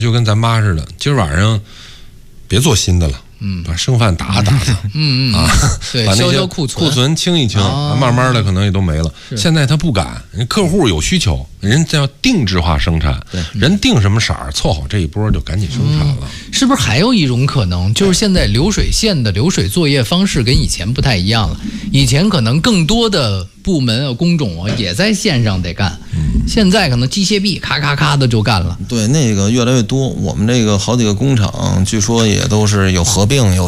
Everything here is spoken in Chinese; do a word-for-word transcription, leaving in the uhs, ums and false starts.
就跟咱妈似的，今儿晚上别做新的了。嗯，把剩饭打打它， 嗯嗯啊，对， 把那些消消库存， 库存清一清， 啊、 慢慢的可能也都没了。现在他不敢，人客户有需求，人家要定制化生产，人定什么色儿，凑好这一波就赶紧生产了、 嗯。是不是还有一种可能，就是现在流水线的流水作业方式跟以前不太一样了？以前可能更多的部门啊、工种啊也在线上得干，嗯、现在可能机械臂咔咔咔的就干了。 对，那个越来越多，我们这个好几个工厂，据说也都是有合并有。